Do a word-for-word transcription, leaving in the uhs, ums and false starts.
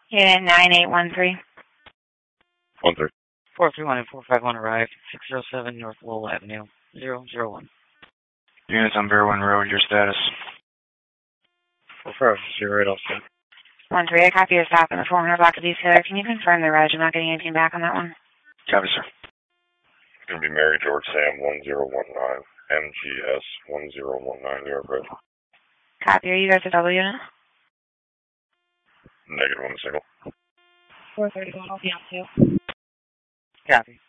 Unit nine eight one three. One three. four three one and four five one arrived. six oh seven North Lowell Avenue. zero zero one. Units on Berwyn Road, your status? four five zero eight also. one three, I copy your stop in the four hundred block of East Taylor. Can you confirm the reg? I'm not getting anything back on that one. Copy, sir. It's going to be Mary George Sam one zero one nine, M G S one zero one nine, New York Road. Copy. Are you guys a double unit? Negative one single. four thirty-one, I'll be out too. Copy.